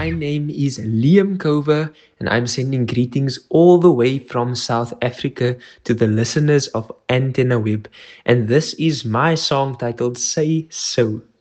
My name is Liam Cover, and I'm sending greetings all the way from South Africa to the listeners of Antenna Web. And this is my song titled Say So.